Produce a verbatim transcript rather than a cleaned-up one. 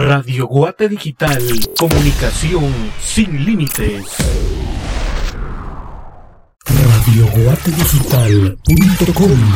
Radio Guate Digital, comunicación sin límites. radio guate digital punto com